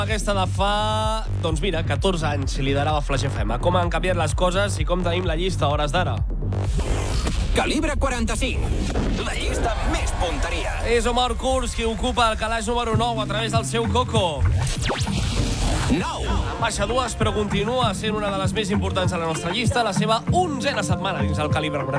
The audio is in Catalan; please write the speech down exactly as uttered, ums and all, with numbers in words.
Aquesta de fa, doncs mira, catorze anys liderava Flash F M. Com han canviat les coses i com tenim la llista a hores d'ara? Calibre quaranta-cinc, la llista més punteria. És Omar Kurz qui ocupa el calaix número nou a través del seu Coco. nou. En baixa dues, però continua sent una de les més importants a la nostra llista, la seva onzena setmana dins el Calibre quaranta-cinc.